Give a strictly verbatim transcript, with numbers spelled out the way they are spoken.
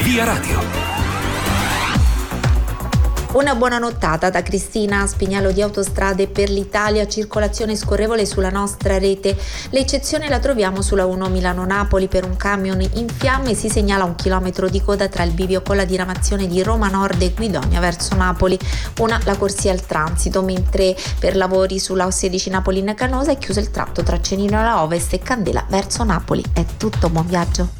Via Radio. Una buona nottata da Cristina Spignalo di Autostrade per l'Italia, circolazione scorrevole sulla nostra rete. L'eccezione la troviamo sulla uno Milano-Napoli per un camion in fiamme, si segnala un chilometro di coda tra il bivio con la diramazione di Roma Nord e Guidonia verso Napoli. Una la corsia al transito, mentre per lavori sulla O sedici Napoli-Canosa è chiuso il tratto tra Cenino alla Ovest e Candela verso Napoli. È tutto, buon viaggio.